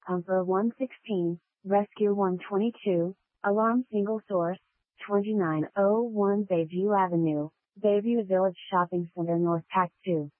Umfer 116, Rescue 122, Alarm Single Source, 2901 Bayview Avenue, Bayview Village Shopping Center North Pack 2.